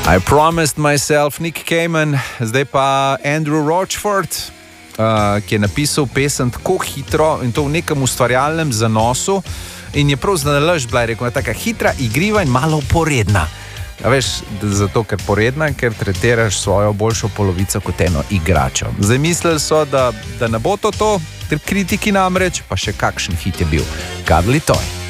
I Promised Myself, Nick Cayman, zdaj pa Andrew Rochford, ki je napisal pesem tako hitro in to v nekem ustvarjalnem zanosu in je prav zanalaž bila, rekel, taka hitra, igriva in malo poredna. A veš, zato ker poredna, ker tretiraš svojo boljšo polovico kot eno igračo. Zdaj mislili so, da ne bo to, kritiki namreč, pa še kakšen hit je bil. Cuddly Toy.